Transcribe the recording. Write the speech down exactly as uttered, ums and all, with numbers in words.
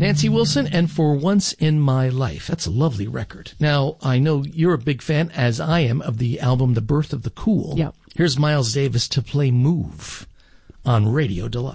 Nancy Wilson and For Once in My Life. That's a lovely record. Now, I know you're a big fan, as I am, of the album The Birth of the Cool. Yep. Here's Miles Davis to play Move on Radio Deluxe.